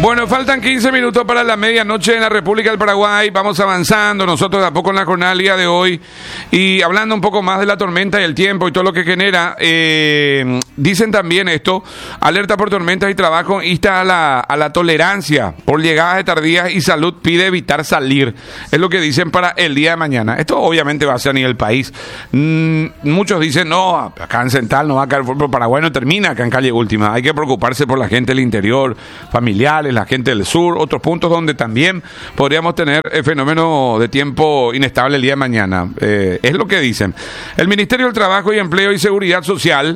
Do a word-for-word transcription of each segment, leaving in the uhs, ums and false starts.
Bueno, faltan quince minutos para la medianoche en la República del Paraguay. Vamos avanzando nosotros de a poco en la jornada del día de hoy y hablando un poco más de la tormenta y el tiempo y todo lo que genera. Eh, dicen también esto: alerta por tormentas y trabajo insta a la, a la tolerancia por llegadas de tardías y salud pide evitar salir. Es lo que dicen para el día de mañana. Esto obviamente va a ser a nivel país. Mm, muchos dicen, no, acá en Central no va a caer fútbol, Paraguay no termina acá en Calle Última. Hay que preocuparse por la gente del interior, familiares, la gente del sur, otros puntos donde también podríamos tener el fenómeno de tiempo inestable el día de mañana. Eh, es lo que dicen. El Ministerio del Trabajo y Empleo y Seguridad Social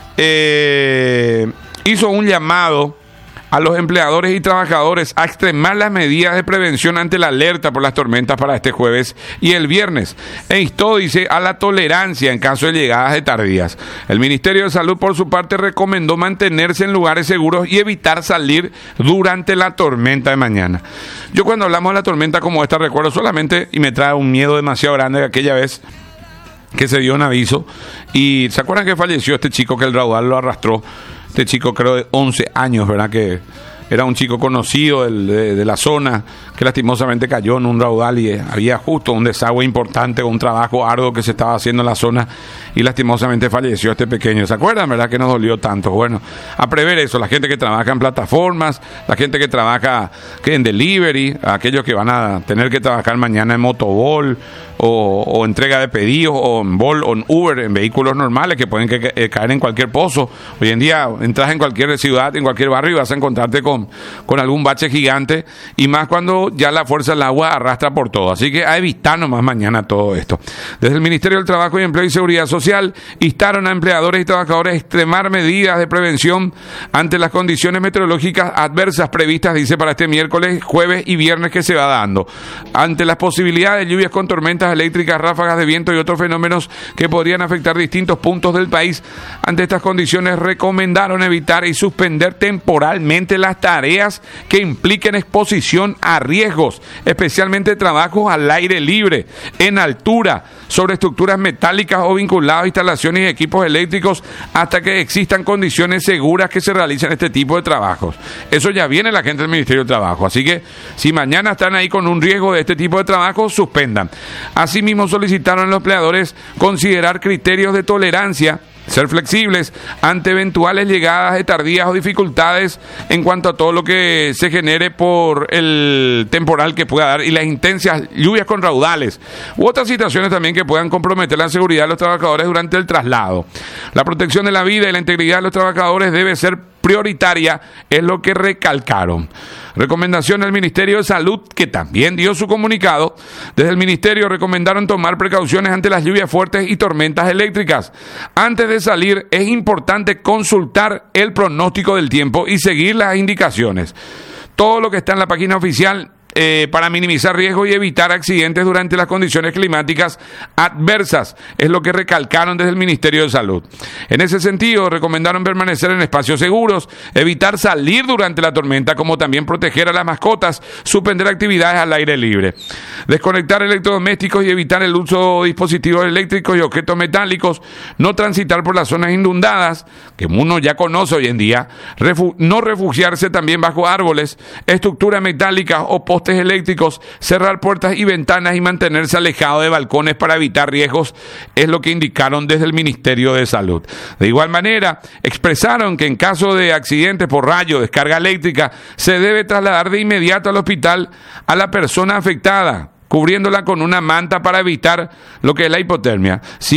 eh, hizo un llamado a los empleadores y trabajadores a extremar las medidas de prevención ante la alerta por las tormentas para este jueves y el viernes. E instó, dice, a la tolerancia en caso de llegadas de tardías. El Ministerio de Salud, por su parte, recomendó mantenerse en lugares seguros y evitar salir durante la tormenta de mañana. Yo cuando hablamos de la tormenta como esta recuerdo solamente, y me trae un miedo demasiado grande, de aquella vez que se dio un aviso y ¿se acuerdan que falleció este chico que el raudal lo arrastró? Este chico creo de once años, ¿verdad? Que era un chico conocido del, de, de la zona, que lastimosamente cayó en un raudal y había justo un desagüe importante, un trabajo arduo que se estaba haciendo en la zona y lastimosamente falleció este pequeño. ¿Se acuerdan, verdad? Que nos dolió tanto. Bueno, a prever eso, la gente que trabaja en plataformas, la gente que trabaja que en delivery, aquellos que van a tener que trabajar mañana en motobol o, o entrega de pedidos o en Bolt o en Uber, en vehículos normales que pueden que, que, caer en cualquier pozo. Hoy en día entras en cualquier ciudad, en cualquier barrio y vas a encontrarte con con algún bache gigante, y más cuando ya la fuerza del agua arrastra por todo. Así que a evitar nomás mañana todo esto. Desde el Ministerio del Trabajo y Empleo y Seguridad Social instaron a empleadores y trabajadores a extremar medidas de prevención ante las condiciones meteorológicas adversas previstas, dice, para este miércoles, jueves y viernes que se va dando. Ante las posibilidades de lluvias con tormentas eléctricas, ráfagas de viento y otros fenómenos que podrían afectar distintos puntos del país, ante estas condiciones recomendaron evitar y suspender temporalmente las tareas que impliquen exposición a riesgos, especialmente trabajos al aire libre, en altura, sobre estructuras metálicas o vinculados a instalaciones y equipos eléctricos hasta que existan condiciones seguras que se realicen este tipo de trabajos. Eso ya viene la gente del Ministerio del Trabajo, así que si mañana están ahí con un riesgo de este tipo de trabajo, suspendan. Asimismo, solicitaron a los empleadores considerar criterios de tolerancia, ser flexibles ante eventuales llegadas de tardías o dificultades en cuanto a todo lo que se genere por el temporal que pueda dar y las intensas lluvias con raudales u otras situaciones también que puedan comprometer la seguridad de los trabajadores durante el traslado. La protección de la vida y la integridad de los trabajadores debe ser prioritaria, es lo que recalcaron. Recomendación del Ministerio de Salud, que también dio su comunicado. Desde el Ministerio recomendaron tomar precauciones ante las lluvias fuertes y tormentas eléctricas. Antes de salir es importante consultar el pronóstico del tiempo y seguir las indicaciones. Todo lo que está en la página oficial Eh, para minimizar riesgos y evitar accidentes durante las condiciones climáticas adversas, es lo que recalcaron desde el Ministerio de Salud. En ese sentido, recomendaron permanecer en espacios seguros, evitar salir durante la tormenta, como también proteger a las mascotas, suspender actividades al aire libre, desconectar electrodomésticos y evitar el uso de dispositivos eléctricos y objetos metálicos, no transitar por las zonas inundadas, que uno ya conoce hoy en día, refu- no refugiarse también bajo árboles, estructuras metálicas o postes eléctricos, cerrar puertas y ventanas y mantenerse alejado de balcones para evitar riesgos, es lo que indicaron desde el Ministerio de Salud. De igual manera, expresaron que en caso de accidentes por rayo, descarga eléctrica, se debe trasladar de inmediato al hospital a la persona afectada, cubriéndola con una manta para evitar lo que es la hipotermia.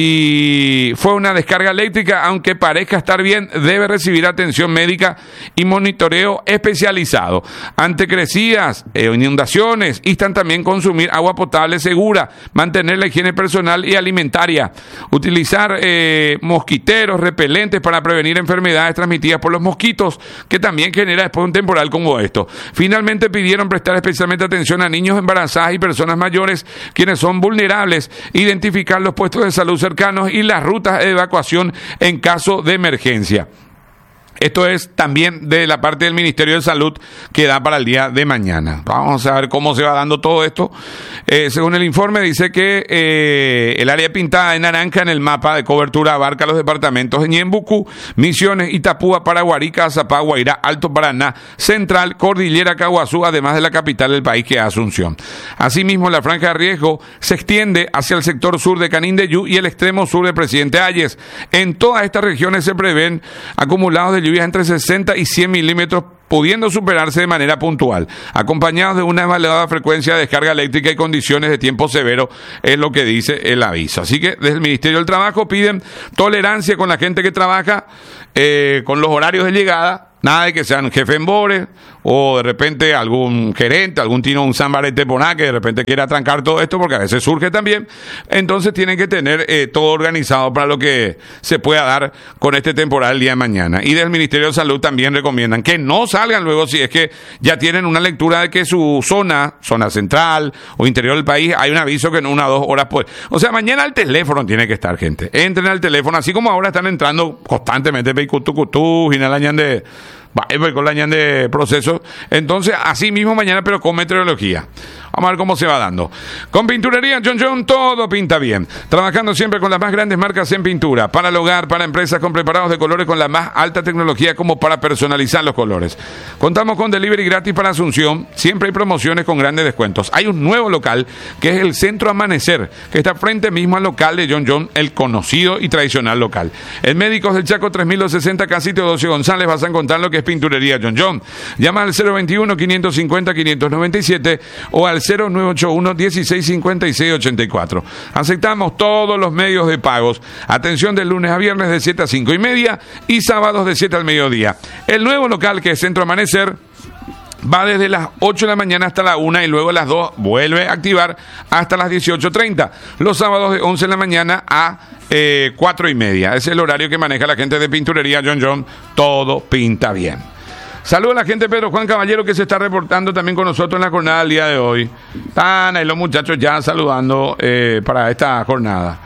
Si fue una descarga eléctrica, aunque parezca estar bien, debe recibir atención médica y monitoreo especializado. Ante crecidas e inundaciones, instan también consumir agua potable segura, mantener la higiene personal y alimentaria, utilizar eh, mosquiteros repelentes para prevenir enfermedades transmitidas por los mosquitos, que también genera después un temporal como esto. Finalmente, pidieron prestar especialmente atención a niños embarazadas y personas mayores, quienes son vulnerables, identificar los puestos de salud cercanos y las rutas de evacuación en caso de emergencia. Esto es también de la parte del Ministerio de Salud que da para el día de mañana. Vamos a ver cómo se va dando todo esto. Eh, según el informe dice que eh, el área pintada en naranja en el mapa de cobertura abarca los departamentos de Ñembucú, Misiones, Itapúa, Paraguarica, Azapá, Guairá, Alto Paraná, Central, Cordillera, Caguazú, además de la capital del país, que es Asunción. Asimismo, la franja de riesgo se extiende hacia el sector sur de Canindeyú y el extremo sur de Presidente Hayes. En todas estas regiones se prevén acumulados de lluvias entre sesenta y cien milímetros, pudiendo superarse de manera puntual, acompañados de una elevada frecuencia de descarga eléctrica y condiciones de tiempo severo, es lo que dice el aviso. Así que desde el Ministerio del Trabajo piden tolerancia con la gente que trabaja, eh, con los horarios de llegada. Nada de que sean jefe en bore o de repente algún gerente, algún tino, un sambarete poná que de repente quiera trancar todo esto, porque a veces surge también. Entonces tienen que tener eh, todo organizado para lo que se pueda dar con este temporal el día de mañana. Y del Ministerio de Salud también recomiendan que no salgan luego si es que ya tienen una lectura de que su zona, zona central o interior del país, hay un aviso que en una o dos horas pues. O sea, mañana al teléfono tiene que estar, gente. Entren al teléfono, así como ahora están entrando constantemente Peicutucutú, Ginalañán de... Va, con la ñan de proceso. Entonces, así mismo mañana, pero con meteorología. Vamos a ver cómo se va dando. Con Pinturería John John, todo pinta bien. Trabajando siempre con las más grandes marcas en pintura. Para el hogar, para empresas con preparados de colores con la más alta tecnología como para personalizar los colores. Contamos con delivery gratis para Asunción. Siempre hay promociones con grandes descuentos. Hay un nuevo local que es el Centro Amanecer, que está frente mismo al local de John John, el conocido y tradicional local. En Médicos del Chaco tres mil doscientos sesenta, Casi Teodosio González, vas a encontrar lo que es Pinturería John John. Llama al cero veintiuno, quinientos cincuenta, quinientos noventa y siete o al cero nueve ocho uno, dieciséis cincuenta y seis ochenta y cuatro. Aceptamos todos los medios de pagos. Atención de lunes a viernes de siete a cinco y media y sábados de siete al mediodía. El nuevo local, que es Centro Amanecer, va desde las ocho de la mañana hasta la una y luego a las dos vuelve a activar hasta las dieciocho treinta. Los sábados de once de la mañana a eh, cuatro y media. Es el horario que maneja la gente de Pinturería John John. Todo pinta bien. Saludos a la gente de Pedro Juan Caballero, que se está reportando también con nosotros en la jornada del día de hoy. Están ahí los muchachos ya saludando eh, para esta jornada.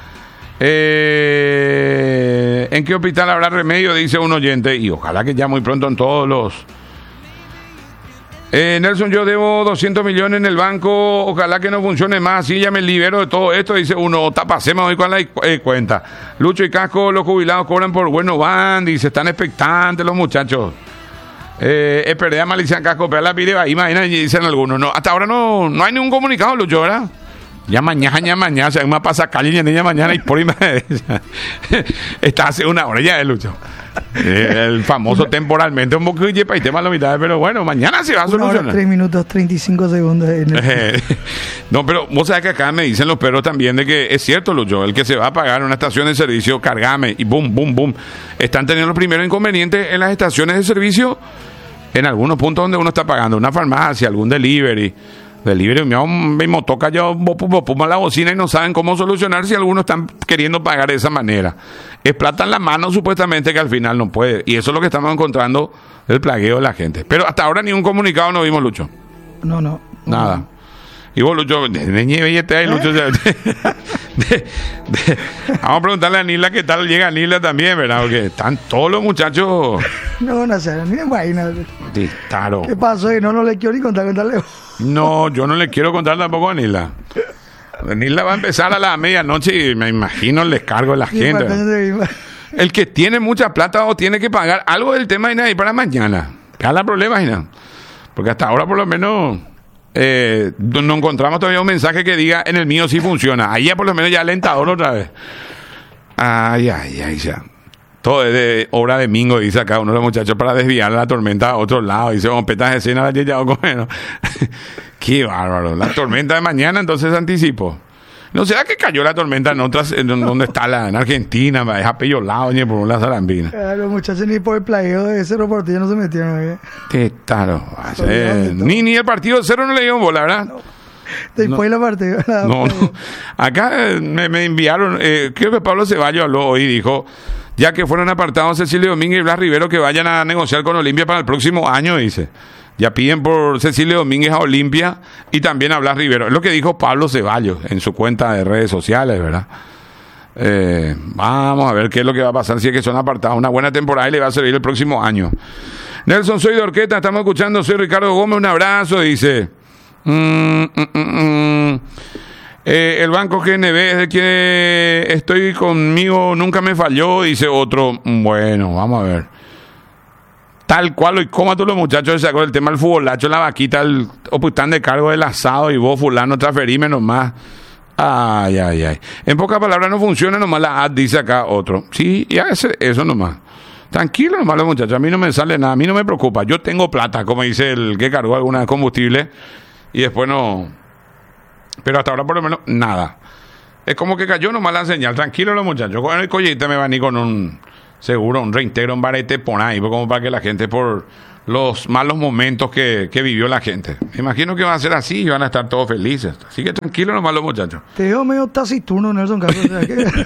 Eh, ¿En qué hospital habrá remedio? Dice un oyente. Y ojalá que ya muy pronto en todos los... Eh, Nelson, yo debo doscientos millones en el banco, ojalá que no funcione más, así ya me libero de todo esto, dice uno. Pasemos hoy con la eh, cuenta. Lucho y Casco, los jubilados cobran por bueno van, dice, están expectantes los muchachos. Eh, esperé a Malicia Casco, pero la pide, imagina, dicen algunos. No, hasta ahora no, no hay ningún comunicado, Lucho, ¿verdad? Ya mañana, ya mañana, o sea, una pasa calle ya niña mañana y por ahí está hace una hora ya, Lucho. El famoso temporalmente un poco y tema la mitad, pero bueno, mañana se va a solucionar. tres minutos treinta y cinco segundos. En el... no, pero vos sabés que acá me dicen los perros también de que es cierto, Lucho, el que se va a pagar una estación de servicio, cargame y boom, boom, boom. Están teniendo los primeros inconvenientes en las estaciones de servicio, en algunos puntos donde uno está pagando, una farmacia, algún delivery. Delivery, mismo toca ya puma la bocina y no saben cómo solucionar si algunos están queriendo pagar de esa manera. Es plata en la mano supuestamente que al final no puede. Y eso es lo que estamos encontrando, el plagueo de la gente. Pero hasta ahora ni un comunicado no vimos, Lucho. No, no. Nada. No. Y vos, Lucho, de, de nieve y este ahí, Lucho. De, de, de, vamos a preguntarle a Nila qué tal llega Nila también, ¿verdad? Porque están todos los muchachos. No, no sé, ni me imagino. Sí, claro. ¿Qué pasó? Y no, no le quiero ni contar, contarle. No, yo no le quiero contar tampoco a Nila. Nila va a empezar a la medianoche y me imagino el descargo de la gente. El que tiene mucha plata o tiene que pagar algo del tema de ahí para mañana. Cada problema, ¿no? Porque hasta ahora por lo menos eh, no encontramos todavía un mensaje que diga en el mío sí funciona. Ahí ya por lo menos ya alentador otra vez. Ay, ay, ay, ya. Todo es de obra de Mingo, dice acá uno de los muchachos, para desviar la tormenta a otro lado. Dice, con petas de escena la ya bueno. Qué bárbaro. La tormenta de mañana entonces anticipo. ¿No será que cayó la tormenta en otras, en donde está la, en Argentina? Es apellolado, ni por la zarambina. Eh, los muchachos ni por el plagueo de ese reportillo no se metieron. ¿eh? Qué taro. Eh, ni, ni el partido cero no le dio bola, ¿verdad? No. Después no, la partida. La no, no. Acá eh, me, me enviaron, eh, creo que Pablo Ceballos habló hoy y dijo, ya que fueron apartados Cecilio Domínguez y Blas Rivero, que vayan a negociar con Olimpia para el próximo año, dice. Ya piden por Cecilio Domínguez a Olimpia y también a Blas Rivero. Es lo que dijo Pablo Ceballos en su cuenta de redes sociales, ¿verdad? Eh, vamos a ver qué es lo que va a pasar, si es que son apartados. Una buena temporada y le va a servir el próximo año. Nelson, soy de Orqueta, estamos escuchando, soy Ricardo Gómez, un abrazo, dice. Mm, mm, mm, mm. Eh, el banco G N B es de que estoy conmigo, nunca me falló, dice otro. Bueno, vamos a ver. Tal cual, y cómo a todos los muchachos se sacó el tema del futbolacho, la vaquita, el, o pues están de cargo del asado y vos, fulano, transferime nomás. Ay, ay, ay. En pocas palabras no funciona nomás la ad, dice acá otro. Sí, y hace eso nomás. Tranquilo nomás los muchachos, a mí no me sale nada, a mí no me preocupa. Yo tengo plata, como dice el que cargó alguna combustible, y después no... Pero hasta ahora por lo menos nada. Es como que cayó nomás la señal. Tranquilo los muchachos. Con el collete me van a ir con un... Seguro, un reintegro, un barete por ahí, como para que la gente, por los malos momentos que, que vivió la gente. Me imagino que va a ser así y van a estar todos felices. Así que tranquilo nomás los muchachos. Te veo medio taciturno, Nelson Carlos. O sea,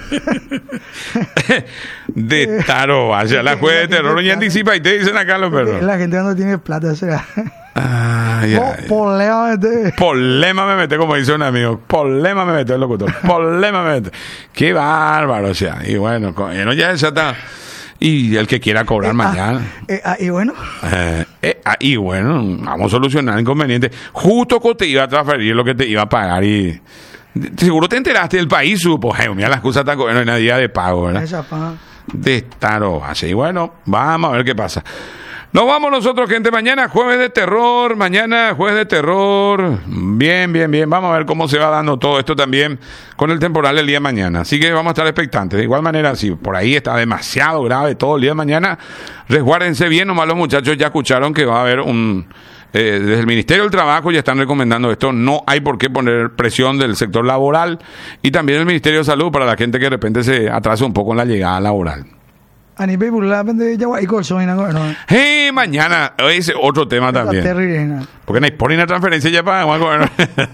que... de taro, vaya, la juega de terror y anticipa y te dicen acá los perros. La gente no tiene plata, o sea. Ay, ay. Polema me mete. Polema me mete, como dice un amigo. Polema me mete el locutor. Polema me mete. Qué bárbaro, o sea. Y bueno, no, ya está. Y el que quiera cobrar eh, mañana. Ah, eh, ah, y bueno. Eh, eh, ah, y bueno, vamos a solucionar el inconveniente. Justo que te iba a transferir lo que te iba a pagar y... Seguro te enteraste del país, supo. Hey, mira las cosas tan... Bueno, en el día de pago, ¿verdad? Esa pa. De estar así. Bueno, vamos a ver qué pasa. Nos vamos nosotros, gente. Mañana jueves de terror. Mañana jueves de terror. Bien, bien, bien. Vamos a ver cómo se va dando todo esto también con el temporal el día de mañana. Así que vamos a estar expectantes. De igual manera, si por ahí está demasiado grave todo el día de mañana, resguárdense bien. Nomás los muchachos ya escucharon que va a haber un... Eh, desde el Ministerio del Trabajo ya están recomendando esto. No hay por qué poner presión del sector laboral. Y también el Ministerio de Salud para la gente que de repente se atrasa un poco en la llegada laboral. A nivel popular, de Yaguay y Colson, ¿no? Hey, mañana, ese es otro tema también. Porque no hay por una transferencia ya para bueno.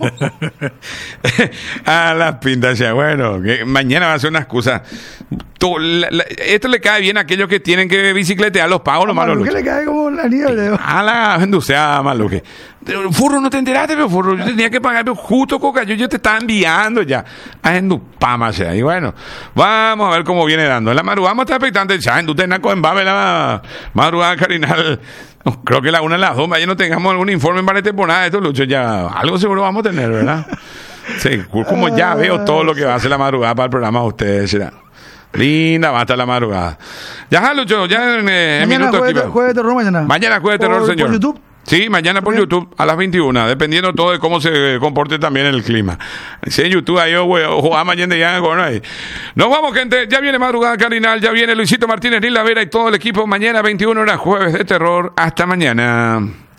A las pintas ya, bueno, que mañana va a ser una excusa. Tú, la, la, esto le cae bien a aquellos que tienen que bicicletear los pagos, los malos. ¿Qué le cae como la nieve? A la enduceada, maluque. Furro, no te enteraste, pero Furro, yo tenía que pagar, pero justo coca, yo, yo te estaba enviando ya. A endupama, ya. Y bueno, vamos a ver cómo viene dando. En la madrugada vamos a estar expectantes. Ya, en Dutenaco, en Babe, la madrugada carinal. No, creo que la una a las dos, ya no tengamos algún informe para esta temporada. Esto, Lucho, ya algo seguro vamos a tener, ¿verdad? Sí, como ya veo todo lo que va a hacer la madrugada para el programa de ustedes, será. Linda, va a estar la madrugada. Ya, Lucho, ya en, en minutos jueves, aquí. Jueves de terror mañana. Mañana jueves de terror, señor. ¿Por YouTube? Sí, mañana por YouTube a las veintiuna, dependiendo todo de cómo se comporte también el clima. Si en YouTube ahí, ojalá mañana ya, bueno, ahí. Nos vamos, gente. Ya viene madrugada carinal, ya viene Luisito Martínez, Nila Vera y todo el equipo. Mañana veintiuna horas, jueves de terror. Hasta mañana.